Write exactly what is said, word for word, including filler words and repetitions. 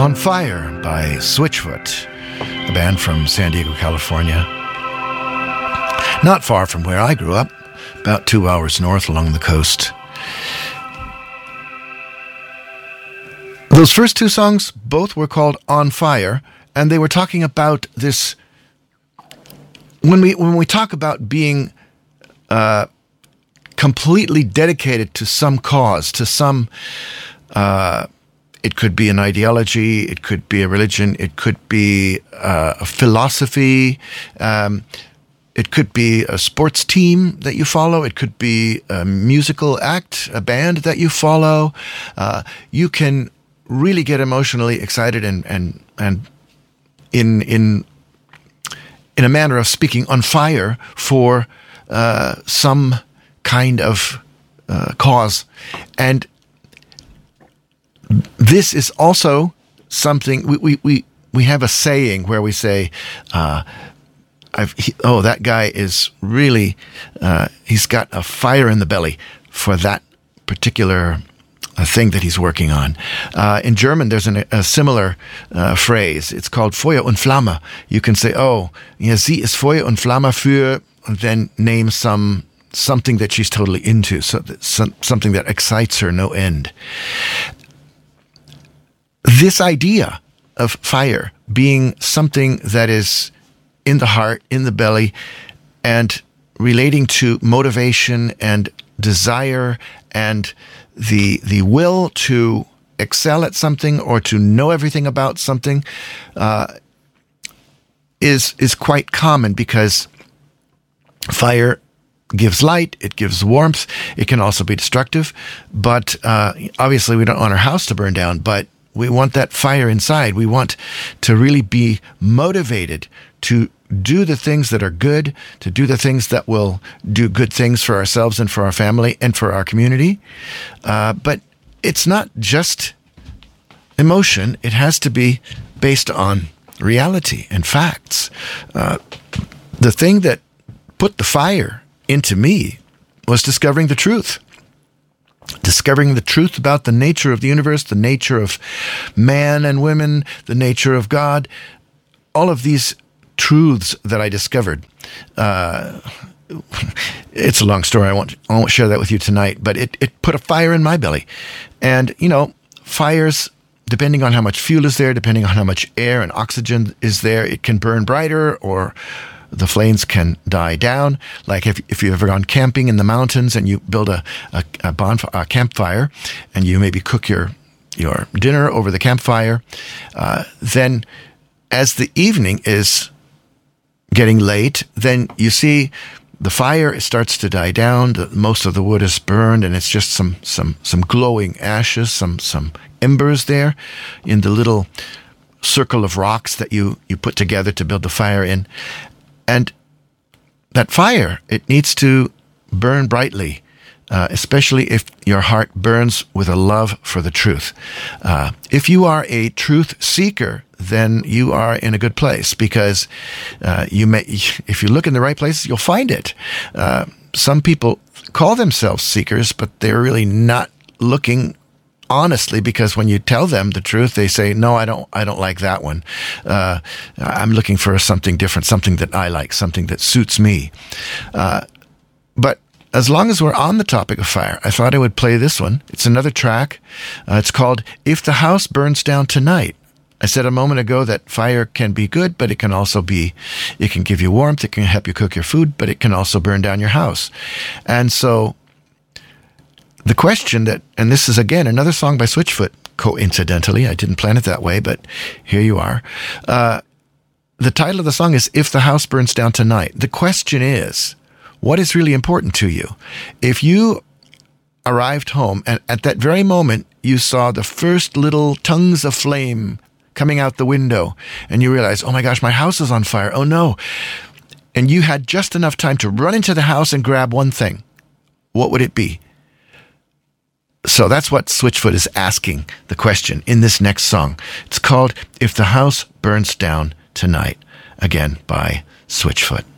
On Fire by Switchfoot, a band from San Diego, California. Not far from where I grew up, about two hours north along the coast. Those first two songs, both were called On Fire, and they were talking about this. When we when we talk about being uh, completely dedicated to some cause, to some, uh, it could be an ideology, it could be a religion, it could be uh, a philosophy, um, it could be a sports team that you follow, it could be a musical act, a band that you follow. Uh, you can really get emotionally excited and and and in in in a manner of speaking, on fire for uh, some kind of uh, cause. And this is also something, we we we, we have a saying where we say, uh, I've, he, oh, that guy is really, uh, he's got a fire in the belly for that particular a thing that he's working on. Uh, in German, there's an, a similar uh, phrase. It's called Feuer und Flamme. You can say, oh, yeah, sie ist Feuer und Flamme für, and then name some something that she's totally into, so, some, something that excites her no end. This idea of fire being something that is in the heart, in the belly, and relating to motivation and desire and the the will to excel at something or to know everything about something uh, is is quite common, because fire gives light, it gives warmth, it can also be destructive. But uh, obviously we don't want our house to burn down, but we want that fire inside. We want to really be motivated to do the things that are good, to do the things that will do good things for ourselves and for our family and for our community. Uh, but it's not just emotion. It has to be based on reality and facts. Uh, the thing that put the fire into me was discovering the truth. Discovering the truth about the nature of the universe, the nature of man and women, the nature of God, all of these truths that I discovered. Uh, it's a long story. I won't, I won't share that with you tonight, but it, it put a fire in my belly. And, you know, fires, depending on how much fuel is there, depending on how much air and oxygen is there, it can burn brighter, or the flames can die down. Like if, if you've ever gone camping in the mountains and you build a, a, a, bonf- a campfire and you maybe cook your, your dinner over the campfire, uh, then as the evening is getting late, then you see the fire starts to die down. The, most of the wood is burned, and it's just some some some glowing ashes, some some embers there in the little circle of rocks that you you put together to build the fire in. And that fire, it needs to burn brightly, uh, especially if your heart burns with a love for the truth. Uh, if you are a truth seeker, then you are in a good place, because uh, you may, if you look in the right places, you'll find it. Uh, some people call themselves seekers, but they're really not looking honestly, because when you tell them the truth, they say, no, I don't, I don't like that one. Uh, I'm looking for something different, something that I like, something that suits me. Uh, but as long as we're on the topic of fire, I thought I would play this one. It's another track. Uh, it's called If the House Burns Down Tonight. I said a moment ago that fire can be good, but it can also be, it can give you warmth, it can help you cook your food, but it can also burn down your house. And so the question that, and this is again another song by Switchfoot, coincidentally, I didn't plan it that way, but here you are. Uh, the title of the song is If the House Burns Down Tonight. The question is, what is really important to you? If you arrived home and at that very moment you saw the first little tongues of flame coming out the window, and you realize, oh my gosh, my house is on fire. Oh no. And you had just enough time to run into the house and grab one thing. What would it be? So that's what Switchfoot is asking the question in this next song. It's called If the House Burns Down Tonight, again by Switchfoot.